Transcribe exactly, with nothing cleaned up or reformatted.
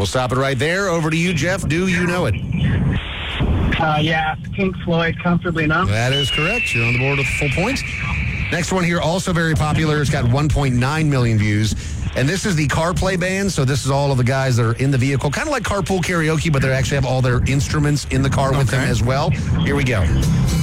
stop it right there. Over to you, Jeff. Do you know it? Uh, yeah, Pink Floyd, Comfortably Numb. That is correct. You're on the board with full points. Next one here, also very popular. It's got one point nine million views. And this is the CarPlay band. So this is all of the guys that are in the vehicle. Kind of like carpool karaoke, but they actually have all their instruments in the car with Okay. them as well. Here we go.